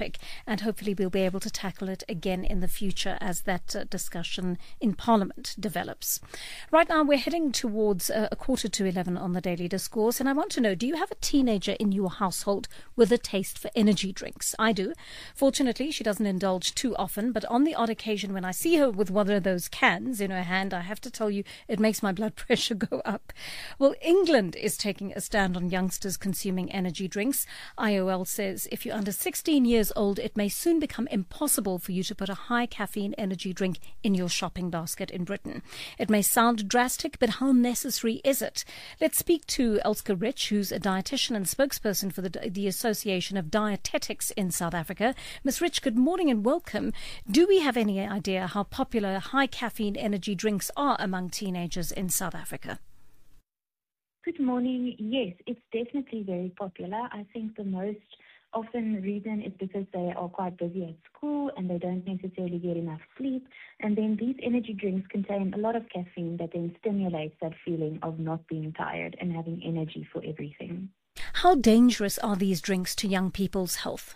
topic, and hopefully we'll be able to tackle it again in the future as that discussion in Parliament develops. Right now we're heading towards a 11:15 on the Daily Discourse, and I want to know, do you have a teenager in your household with a taste for energy drinks? I do. Fortunately, she doesn't indulge too often, but on the odd occasion when I see her with one of those cans in her hand, I have to tell you, it makes my blood pressure go up. Well, England is taking a stand on youngsters consuming energy drinks. IOL says if you're under 16 years old, it may soon become impossible for you to put a high caffeine energy drink in your shopping basket in Britain. It may sound drastic, but how necessary is it? Let's speak to Elske Rich, who's a dietitian and spokesperson for the Association of Dietetics in South Africa. Ms. Rich, good morning and welcome. Do we have any idea how popular high caffeine energy drinks are among teenagers in South Africa? Good morning. Yes, it's definitely very popular. I think the most often reason is because they are quite busy at school and they don't necessarily get enough sleep. And then these energy drinks contain a lot of caffeine that then stimulates that feeling of not being tired and having energy for everything. How dangerous are these drinks to young people's health?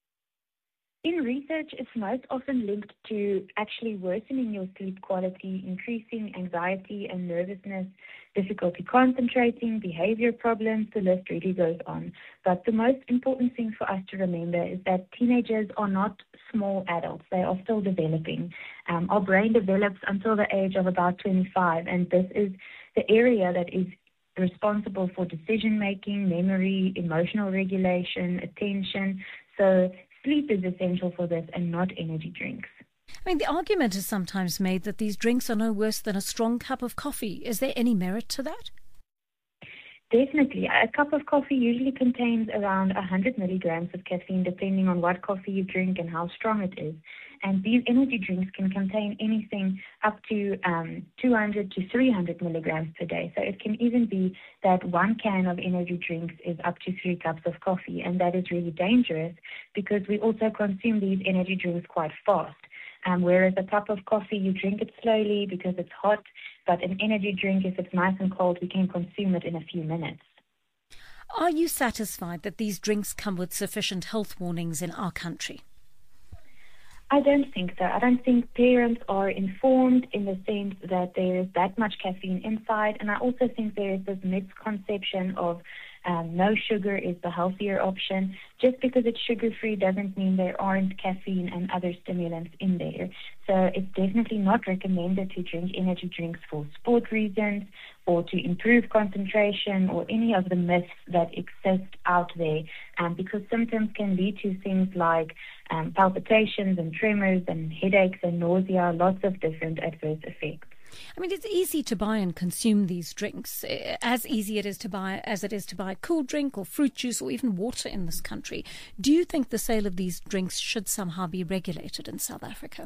In research, it's most often linked to actually worsening your sleep quality, increasing anxiety and nervousness, difficulty concentrating, behavior problems, the list really goes on. But the most important thing for us to remember is that teenagers are not small adults. They are still developing. Our brain develops until the age of about 25, and this is the area that is responsible for decision-making, memory, emotional regulation, attention. So sleep is essential for this and not energy drinks. I mean, the argument is sometimes made that these drinks are no worse than a strong cup of coffee. Is there any merit to that? Definitely. A cup of coffee usually contains around 100 milligrams of caffeine, depending on what coffee you drink and how strong it is. And these energy drinks can contain anything up to 200 to 300 milligrams per day. So it can even be that one can of energy drinks is up to 3 cups of coffee. And that is really dangerous because we also consume these energy drinks quite fast. Whereas a cup of coffee, you drink it slowly because it's hot. But an energy drink, if it's nice and cold, we can consume it in a few minutes. Are you satisfied that these drinks come with sufficient health warnings in our country? I don't think so. I don't think parents are informed in the sense that there is that much caffeine inside. And I also think there is this misconception of no sugar is the healthier option. Just because it's sugar-free doesn't mean there aren't caffeine and other stimulants in there. So it's definitely not recommended to drink energy drinks for sport reasons or to improve concentration or any of the myths that exist out there, because symptoms can lead to things like palpitations and tremors and headaches and nausea, lots of different adverse effects. I mean, it's easy to buy and consume these drinks, as easy it is to buy as it is to buy a cool drink or fruit juice or even water in this country. Do you think the sale of these drinks should somehow be regulated in South Africa?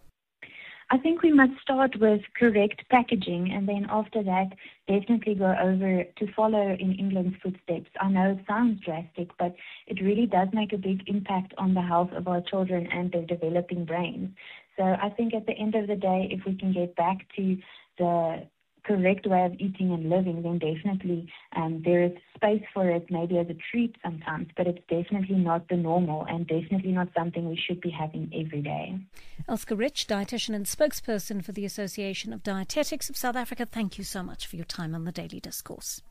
I think we must start with correct packaging and then after that definitely go over to follow in England's footsteps. I know it sounds drastic, but it really does make a big impact on the health of our children and their developing brains. So I think at the end of the day, if we can get back to the correct way of eating and living, then definitely there is space for it maybe as a treat sometimes, but it's definitely not the normal and definitely not something we should be having every day. Elske Rich, dietitian and spokesperson for the Association of Dietetics of South Africa, thank you so much for your time on the Daily Discourse.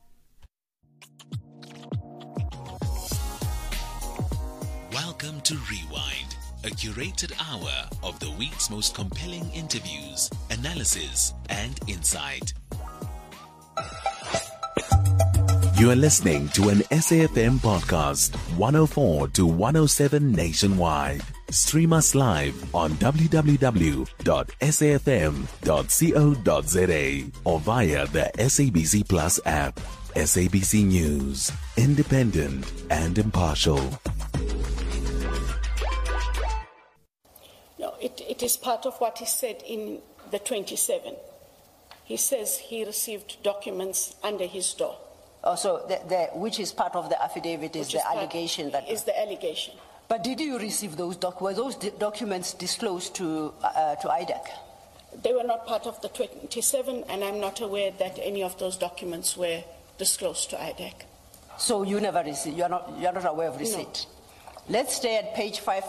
Welcome to Rewind, a curated hour of the week's most compelling interviews, analysis, and insight. You are listening to an SAFM podcast, 104 to 107 nationwide. Stream us live on www.safm.co.za or via the SABC Plus app. SABC News, independent and impartial. No, it is part of what he said in the 27. He says he received documents under his door. Oh, so which is part of the affidavit is the allegation that is the allegation. But did you receive those were those documents disclosed to IDEC? They were not part of the 27, and I'm not aware that any of those documents were disclosed to IDEC. So you never received. You're not aware of receipt. No. Let's stay at page 5.